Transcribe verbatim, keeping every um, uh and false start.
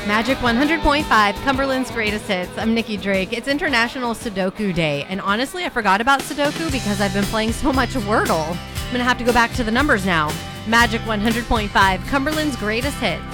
Magic one hundred point five, Cumberland's Greatest Hits. I'm Nikki Drake. It's International Sudoku Day, and honestly, I forgot about Sudoku because I've been playing so much Wordle. I'm going to have to go back to the numbers now. Magic one hundred point five, Cumberland's Greatest Hits.